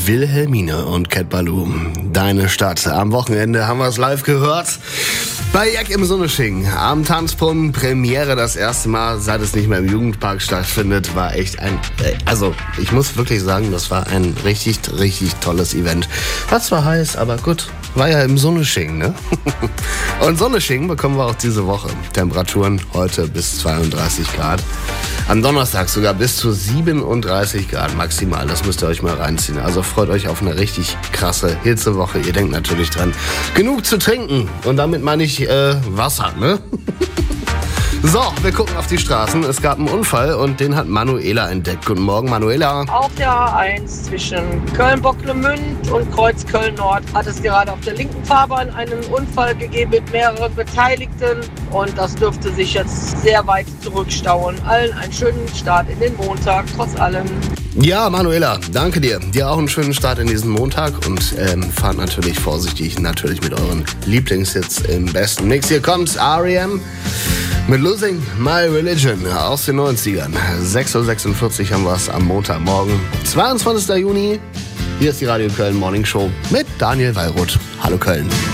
Wilhelmine und Cat Ballou, deine Stadt. Am Wochenende haben wir es live gehört. Bei Jack im Sonnesching, am Tanzbrunnen, Premiere das erste Mal, seit es nicht mehr im Jugendpark stattfindet, war echt ich muss wirklich sagen, das war ein richtig, richtig tolles Event. War zwar heiß, aber gut, war ja im Sonnesching, ne? Und Sonnesching bekommen wir auch diese Woche. Temperaturen heute bis 32 Grad. Am Donnerstag sogar bis zu 37 Grad maximal. Das müsst ihr euch mal reinziehen. Also freut euch auf eine richtig krasse Hitzewoche. Ihr denkt natürlich dran, genug zu trinken. Und damit meine ich Wasser, ne? So, wir gucken auf die Straßen. Es gab einen Unfall und den hat Manuela entdeckt. Guten Morgen, Manuela. Auf der A1 zwischen Köln-Bocklemünd und Kreuz Köln-Nord hat es gerade auf der linken Fahrbahn einen Unfall gegeben mit mehreren Beteiligten. Und das dürfte sich jetzt sehr weit zurückstauen. Allen einen schönen Start in den Montag, trotz allem. Ja, Manuela, danke dir. Dir auch einen schönen Start in diesen Montag und fahrt natürlich vorsichtig, natürlich mit euren Lieblingshits im besten Mix. Hier kommt R.E.M. mit Losing My Religion aus den 90ern. 6.46 Uhr haben wir es am Montagmorgen, 22. Juni. Hier ist die Radio Köln Morning Show mit Daniel Wallroth. Hallo Köln.